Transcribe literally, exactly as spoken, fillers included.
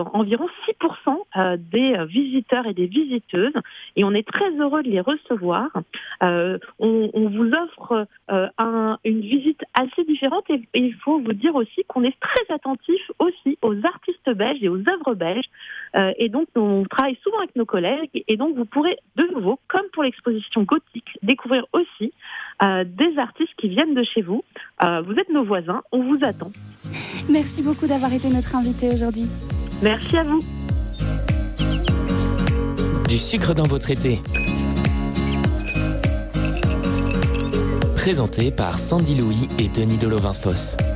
environ six pour cent euh, des visiteurs et des visiteuses et on est très heureux de les recevoir. Euh, on, on vous offre euh, un, une visite assez différente et, et il faut vous dire aussi qu'on est très attentif aussi aux artistes belges et aux œuvres belges euh, et donc on travaille souvent avec nos collègues et donc vous pourrez de nouveau, comme pour l'exposition gothique, découvrir aussi euh, des artistes qui viennent de chez vous. Euh, vous êtes nos voisins, on vous attend. Merci beaucoup d'avoir été notre invité aujourd'hui. Merci à vous. Du sucre dans votre été. Présenté par Sandy Louis et Denis Delovin-Fosse.